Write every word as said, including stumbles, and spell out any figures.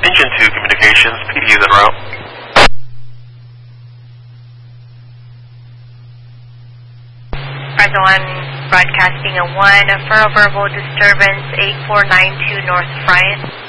Attention to communications, P D is en route. Verizon one, broadcasting a one, for a verbal disturbance, eight four nine two North Bryant.